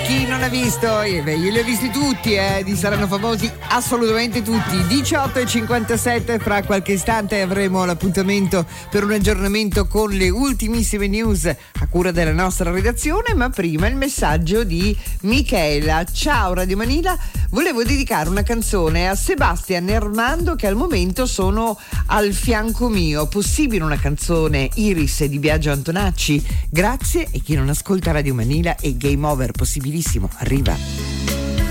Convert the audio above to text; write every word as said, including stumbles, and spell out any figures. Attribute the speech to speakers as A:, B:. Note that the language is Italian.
A: Chi non ha visto? Eh, beh, io li ho visti tutti, eh, di Saranno Famosi assolutamente tutti. diciotto e cinquantasette, fra qualche istante avremo l'appuntamento per un aggiornamento con le ultimissime news a cura della nostra redazione, ma prima il messaggio di Michela. Ciao Radio Manila, volevo dedicare una canzone a Sebastian e Armando che al momento sono al fianco mio. Possibile una canzone Iris di Biagio Antonacci? Grazie, e chi non ascolta Radio Manila è game over, possibilissimo, arriva.